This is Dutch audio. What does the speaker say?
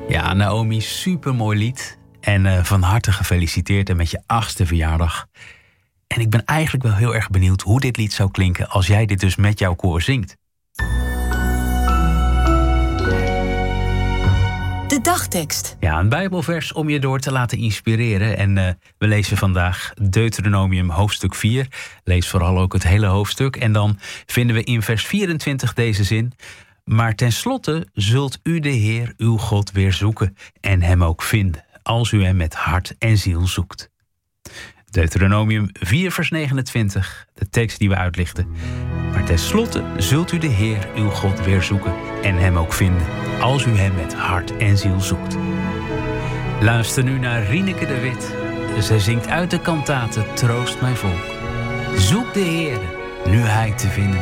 Ja, Naomi, supermooi lied. En van harte gefeliciteerd en met je 8e verjaardag. En ik ben eigenlijk wel heel erg benieuwd hoe dit lied zou klinken als jij dit dus met jouw koor zingt. De dagtekst. Ja, een Bijbelvers om je door te laten inspireren. En we lezen vandaag Deuteronomium hoofdstuk 4. Lees vooral ook het hele hoofdstuk. En dan vinden we in vers 24 deze zin. Maar tenslotte zult u de Heer, uw God, weer zoeken en hem ook vinden, als u hem met hart en ziel zoekt. Deuteronomium 4 vers 29, de tekst die we uitlichten. Maar tenslotte zult u de Heer, uw God, weer zoeken en hem ook vinden, als u hem met hart en ziel zoekt. Luister nu naar Rieneke de Wit. Zij zingt uit de kantate Troost mijn volk. Zoek de Heer, nu hij te vinden